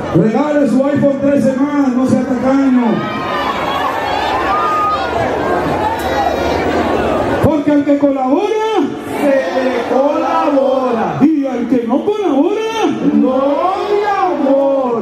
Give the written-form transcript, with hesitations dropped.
Regale su iPhone 13 más, no sea tacaño. Porque al que colabora, Se le colabora. y al que no colabora,